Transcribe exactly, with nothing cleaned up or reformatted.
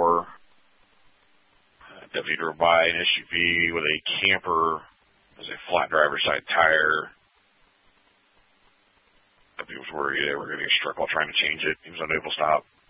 four. Uh, deputy drove by an S U V with a camper. It was a flat driver's side tire. Deputy was worried they were going to get struck while trying to change it. He was unable to stop.